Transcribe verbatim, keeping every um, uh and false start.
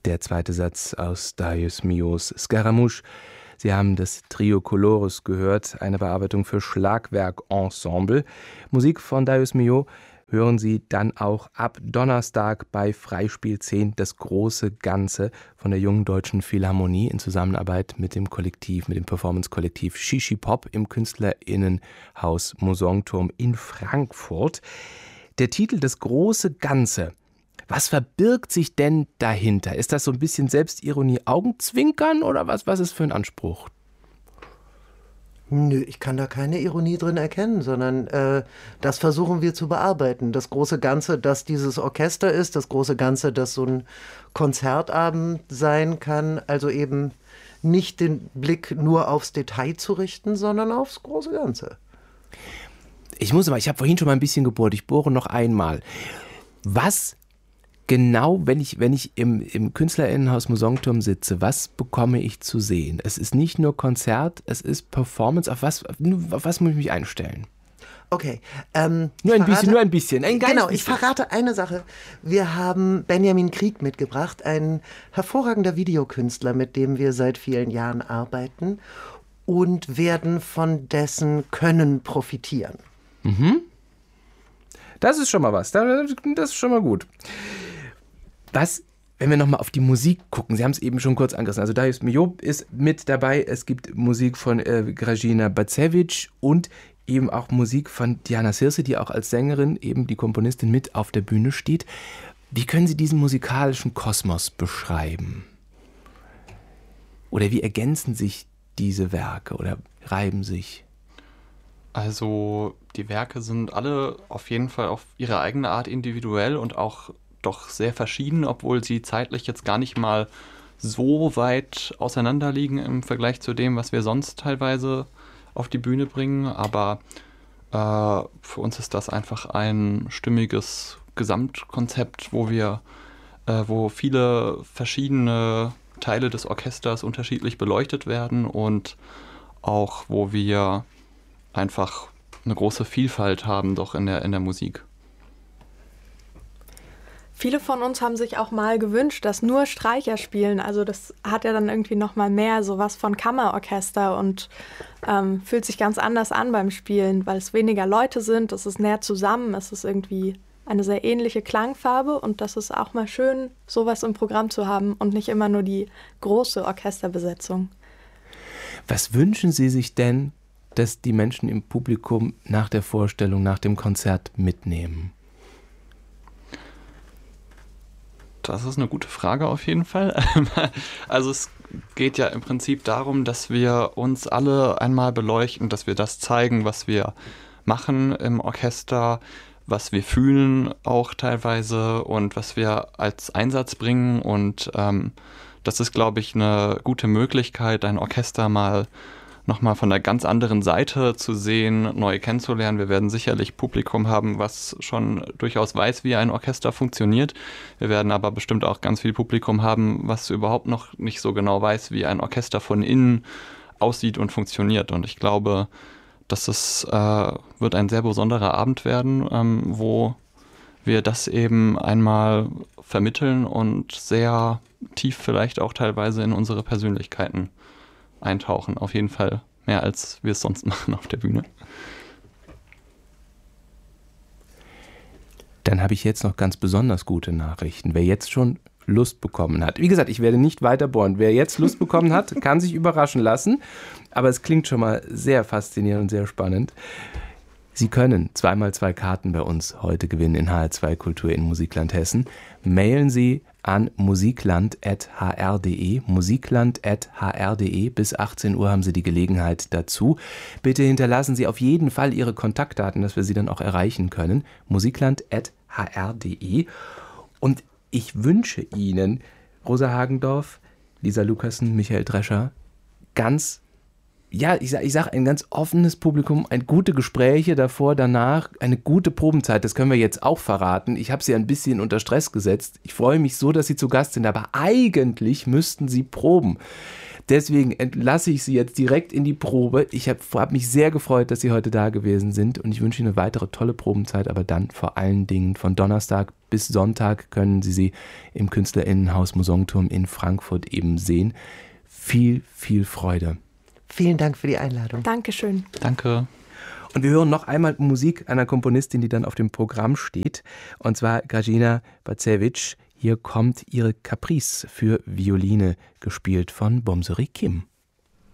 Der zweite Satz aus Darius Milhaud's Scaramouche. Sie haben das Trio Colores gehört, eine Bearbeitung für Schlagwerkensemble. Musik von Darius Milhaud hören Sie dann auch ab Donnerstag bei Freispiel zehn, das große Ganze von der Jungen Deutschen Philharmonie in Zusammenarbeit mit dem Kollektiv, mit dem Performance-Kollektiv Shishi Pop im KünstlerInnenhaus Mosongturm in Frankfurt. Der Titel Das große Ganze. Was verbirgt sich denn dahinter? Ist das so ein bisschen Selbstironie, Augenzwinkern oder was, was ist für ein Anspruch? Nö, ich kann da keine Ironie drin erkennen, sondern äh, das versuchen wir zu bearbeiten. Das große Ganze, das dieses Orchester ist, das große Ganze, das so ein Konzertabend sein kann, also eben nicht den Blick nur aufs Detail zu richten, sondern aufs große Ganze. Ich muss aber, ich habe vorhin schon mal ein bisschen gebohrt, ich bohre noch einmal. Was genau, wenn ich, wenn ich im, im Künstlerinnenhaus Mosongturm sitze, was bekomme ich zu sehen? Es ist nicht nur Konzert, es ist Performance. Auf was, auf was muss ich mich einstellen? Okay. Ähm, nur ein verrate, bisschen, nur ein bisschen. Ein genau, bisschen. Ich verrate eine Sache. Wir haben Benjamin Krieg mitgebracht, ein hervorragender Videokünstler, mit dem wir seit vielen Jahren arbeiten und werden von dessen Können profitieren. Mhm. Das ist schon mal was. Das ist schon mal gut. Was, wenn wir nochmal auf die Musik gucken, Sie haben es eben schon kurz angerissen, also Darius Milhaud ist mit dabei, es gibt Musik von äh, Grażyna Bacewicz und eben auch Musik von Diana Circe, die auch als Sängerin, eben die Komponistin, mit auf der Bühne steht. Wie können Sie diesen musikalischen Kosmos beschreiben? Oder wie ergänzen sich diese Werke oder reiben sich? Also die Werke sind alle auf jeden Fall auf ihre eigene Art individuell und auch doch sehr verschieden, obwohl sie zeitlich jetzt gar nicht mal so weit auseinander liegen im Vergleich zu dem, was wir sonst teilweise auf die Bühne bringen. Aber äh, für uns ist das einfach ein stimmiges Gesamtkonzept, wo wir, äh, wo viele verschiedene Teile des Orchesters unterschiedlich beleuchtet werden und auch wo wir einfach eine große Vielfalt haben doch in der, in der Musik. Viele von uns haben sich auch mal gewünscht, dass nur Streicher spielen. Also das hat ja dann irgendwie noch mal mehr sowas von Kammerorchester und ähm, fühlt sich ganz anders an beim Spielen, weil es weniger Leute sind, es ist näher zusammen, es ist irgendwie eine sehr ähnliche Klangfarbe und das ist auch mal schön, sowas im Programm zu haben und nicht immer nur die große Orchesterbesetzung. Was wünschen Sie sich denn, dass die Menschen im Publikum nach der Vorstellung, nach dem Konzert mitnehmen? Das ist eine gute Frage auf jeden Fall. Also es geht ja im Prinzip darum, dass wir uns alle einmal beleuchten, dass wir das zeigen, was wir machen im Orchester, was wir fühlen auch teilweise und was wir als Einsatz bringen. Und ähm, das ist, glaube ich, eine gute Möglichkeit, ein Orchester mal nochmal von einer ganz anderen Seite zu sehen, neu kennenzulernen. Wir werden sicherlich Publikum haben, was schon durchaus weiß, wie ein Orchester funktioniert. Wir werden aber bestimmt auch ganz viel Publikum haben, was überhaupt noch nicht so genau weiß, wie ein Orchester von innen aussieht und funktioniert. Und ich glaube, dass es äh, wird ein sehr besonderer Abend werden, ähm, wo wir das eben einmal vermitteln und sehr tief vielleicht auch teilweise in unsere Persönlichkeiten eintauchen. Auf jeden Fall mehr, als wir es sonst machen auf der Bühne. Dann habe ich jetzt noch ganz besonders gute Nachrichten. Wer jetzt schon Lust bekommen hat. Wie gesagt, ich werde nicht weiter bohren. Wer jetzt Lust bekommen hat, kann sich überraschen lassen. Aber es klingt schon mal sehr faszinierend und sehr spannend. Sie können zweimal zwei Karten bei uns heute gewinnen in H R zwei Kultur in Musikland Hessen. Mailen Sie an musikland at h r punkt d e. musikland at h r punkt d e. Bis achtzehn Uhr haben Sie die Gelegenheit dazu. Bitte hinterlassen Sie auf jeden Fall Ihre Kontaktdaten, dass wir Sie dann auch erreichen können. musikland at h r punkt d e. Und ich wünsche Ihnen, Rosa Hagendorf, Lisa Lukassen, Michael Drescher, ganz Ja, ich sage ich sag, ein ganz offenes Publikum, ein gute Gespräche davor, danach, eine gute Probenzeit, das können wir jetzt auch verraten. Ich habe Sie ein bisschen unter Stress gesetzt. Ich freue mich so, dass Sie zu Gast sind, aber eigentlich müssten Sie proben. Deswegen entlasse ich Sie jetzt direkt in die Probe. Ich habe hab mich sehr gefreut, dass Sie heute da gewesen sind und ich wünsche Ihnen eine weitere tolle Probenzeit, aber dann vor allen Dingen von Donnerstag bis bis Sonntag können Sie sie im KünstlerInnenhaus Mosongturm in Frankfurt eben sehen. Viel, viel Freude. Vielen Dank für die Einladung. Dankeschön. Danke. Und wir hören noch einmal Musik einer Komponistin, die dann auf dem Programm steht, und zwar Grażyna Bacewicz. Hier kommt ihre Caprice für Violine, gespielt von Bomseri Kim.